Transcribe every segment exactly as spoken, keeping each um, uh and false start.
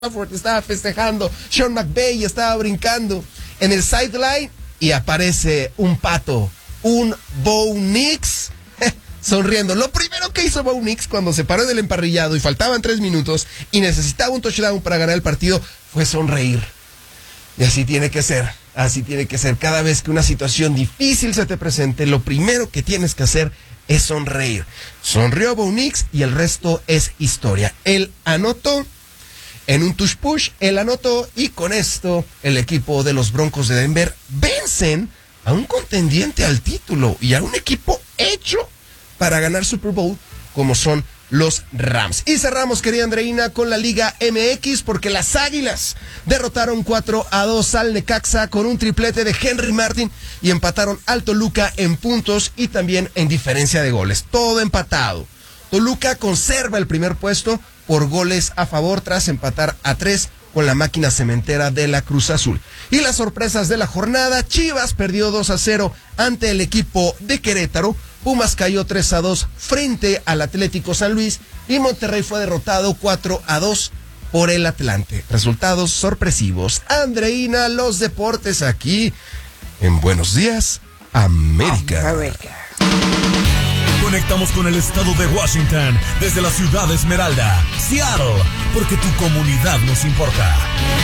Crawford estaba festejando, Sean McVay estaba brincando en el sideline y aparece un pato, un Bo Nix, sonriendo. Lo primero que hizo Bo Nix cuando se paró del emparrillado y faltaban tres minutos y necesitaba un touchdown para ganar el partido fue sonreír. Y así tiene que ser, así tiene que ser. Cada vez que una situación difícil se te presente, lo primero que tienes que hacer es sonreír. Sonrió Bo Nix y el resto es historia. Él anotó en un touch push, él anotó y con esto el equipo de los Broncos de Denver vencen a un contendiente al título y a un equipo hecho para ganar Super Bowl como son los Rams. Y cerramos, querida Andreina, con la Liga M X porque las Águilas derrotaron cuatro a dos al Necaxa con un triplete de Henry Martin y empataron al Toluca en puntos y también en diferencia de goles. Todo empatado. Toluca conserva el primer puesto por goles a favor tras empatar a tres con la máquina cementera de la Cruz Azul. Y las sorpresas de la jornada: Chivas perdió dos a cero ante el equipo de Querétaro, Pumas cayó tres a dos frente al Atlético San Luis y Monterrey fue derrotado cuatro a dos por el Atlante. Resultados sorpresivos. Andreina, los deportes aquí en Buenos Días, América. América. Conectamos con el estado de Washington desde la ciudad de Esmeralda, Seattle, porque tu comunidad nos importa.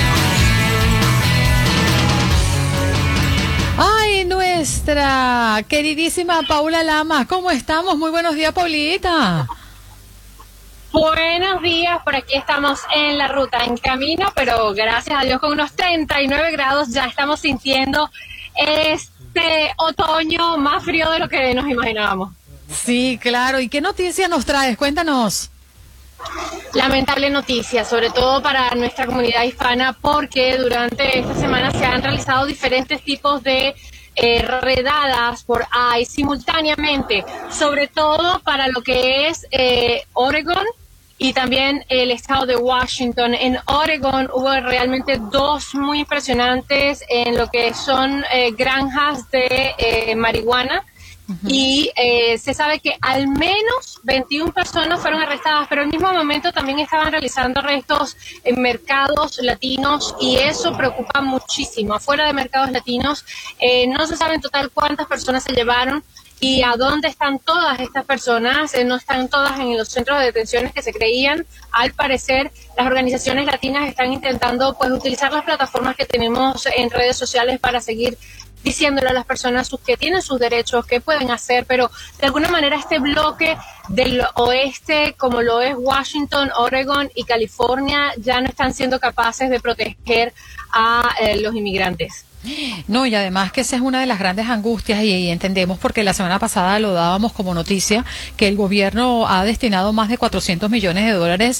Ay, nuestra queridísima Paula Lamas, ¿cómo estamos? Muy buenos días, Paulita. Buenos días, por aquí estamos en la ruta, en camino, pero gracias a Dios con unos treinta y nueve grados ya estamos sintiendo este otoño más frío de lo que nos imaginábamos. Sí, claro. ¿Y qué noticias nos traes? Cuéntanos. Lamentable noticia, sobre todo para nuestra comunidad hispana, porque durante esta semana se han realizado diferentes tipos de eh, redadas por I C E simultáneamente, sobre todo para lo que es eh, Oregon y también el estado de Washington. En Oregon hubo realmente dos muy impresionantes en lo que son eh, granjas de eh, marihuana. Uh-huh. Y eh, se sabe que al menos veintiuna personas fueron arrestadas, pero al mismo momento también estaban realizando arrestos en mercados latinos y eso preocupa muchísimo. Afuera de mercados latinos eh, no se sabe en total cuántas personas se llevaron y a dónde están todas estas personas. Eh, no están todas en los centros de detenciones que se creían. Al parecer, las organizaciones latinas están intentando pues utilizar las plataformas que tenemos en redes sociales para seguir diciéndole a las personas que tienen sus derechos, qué pueden hacer, pero de alguna manera este bloque del oeste, como lo es Washington, Oregon y California, ya no están siendo capaces de proteger a eh, los inmigrantes. No, y además que esa es una de las grandes angustias y, y entendemos porque la semana pasada lo dábamos como noticia que el gobierno ha destinado más de cuatrocientos millones de dólares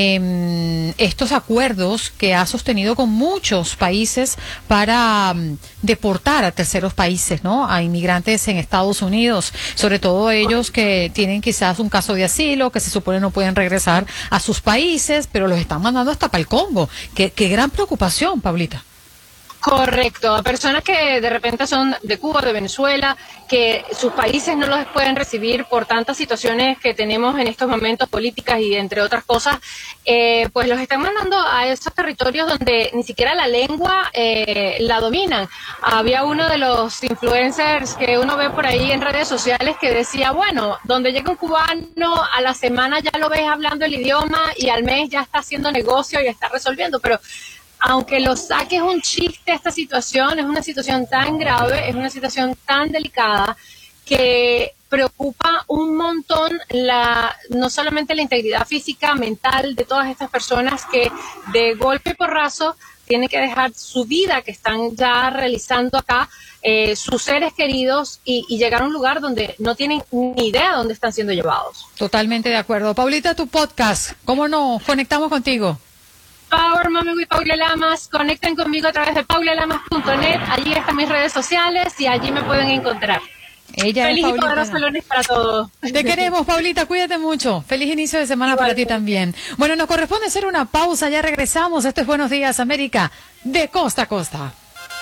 en estos acuerdos que ha sostenido con muchos países para um, deportar a terceros países, ¿no? A inmigrantes en Estados Unidos, sobre todo ellos que tienen quizás un caso de asilo, que se supone no pueden regresar a sus países, pero los están mandando hasta para el Congo. Qué, qué gran preocupación, Pablita. Correcto, a personas que de repente son de Cuba, de Venezuela, que sus países no los pueden recibir por tantas situaciones que tenemos en estos momentos políticas y entre otras cosas, eh, pues los están mandando a esos territorios donde ni siquiera la lengua eh, la dominan. Había uno de los influencers que uno ve por ahí en redes sociales que decía, bueno, donde llega un cubano, a la semana ya lo ves hablando el idioma y al mes ya está haciendo negocio y está resolviendo, pero aunque lo saques un chiste a esta situación, es una situación tan grave, es una situación tan delicada que preocupa un montón la no solamente la integridad física, mental de todas estas personas que de golpe y porrazo tienen que dejar su vida que están ya realizando acá, eh, sus seres queridos y, y llegar a un lugar donde no tienen ni idea de dónde están siendo llevados. Totalmente de acuerdo. Paulita, tu podcast, ¿cómo nos conectamos contigo? Power Mommy with Paula Lamas, conecten conmigo a través de paula lamas punto net, allí están mis redes sociales y allí me pueden encontrar. Ella Feliz es y poderoso lunes para todos. Te queremos, Paulita, cuídate mucho. Feliz inicio de semana Igual. Para ti también. Bueno, nos corresponde hacer una pausa, ya regresamos. Esto es Buenos Días, América, de costa a costa.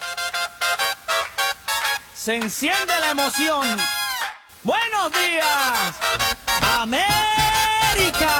Se enciende la emoción. Buenos días, América.